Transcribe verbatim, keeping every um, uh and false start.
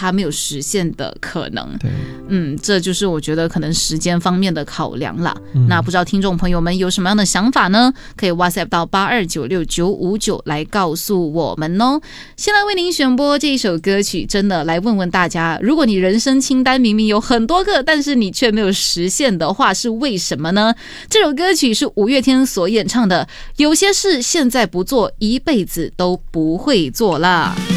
它没有实现的可能。 对， 嗯，这就是我觉得可能时间方面的考量啦。嗯、那不知道听众朋友们有什么样的想法呢？可以 WhatsApp 到八二九六九五九来告诉我们哦。先来为您选播这一首歌曲，真的来问问大家，如果你人生清单明明有很多个，但是你却没有实现的话，是为什么呢？这首歌曲是五月天所演唱的，有些事现在不做，一辈子都不会做啦。